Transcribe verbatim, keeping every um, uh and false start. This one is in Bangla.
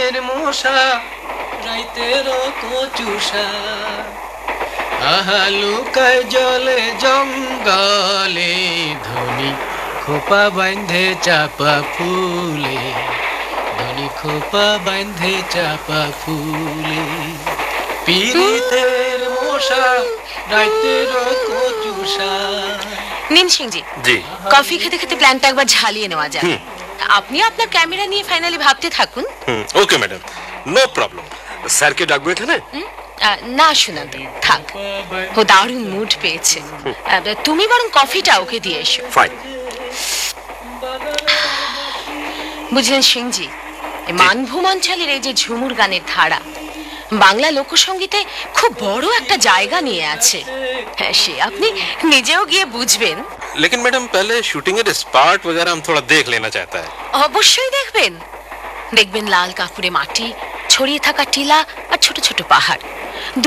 পিরিতের মশা রাইতের কচুষা আহা লুকায় জলে জঙ্গলে ধনী খোপা বাঁধে চাপা ফুলে ধনী খোপা বাঁধে চাপা ফুলে পিরিতের মশা রাইতের কচুষা। নিন সিংজি, জি কফি খেতে খেতে প্ল্যানটা একবার ঝালিয়ে নেওয়া যায়। আপনি আপনার ক্যামেরা নিয়ে ফাইনালি ভাবতে থাকুন। হুম ওকে ম্যাডাম, নো প্রবলেম। স্যারকে ডাকবো এখানে? আহ, না সুনন্দ, থাক, ও দারুণ মুড পেয়েছে। আহ, তুমি বরং কফিটা ওকে দিয়ে এসো। ফাইন। বুঝলেন সিংজি, এই মানভূম অঞ্চলের এই যে ঝুমুর গানের ধারা বাংলা লোকসঙ্গীতে খুব বড় একটা জায়গা নিয়ে আছে। হ্যাঁ, সে আপনি নিজেও গিয়ে বুঝবেন। लेकिन मैडम पहले शूटिंग के स्पॉट वगैरह हम थोड़ा देख लेना चाहता है। অবশ্যই দেখবেন। দেখবেন লাল কাঁকুড়ে মাটি, ছড়িয়ে থাকা টিলা আর ছোট ছোট পাহাড়।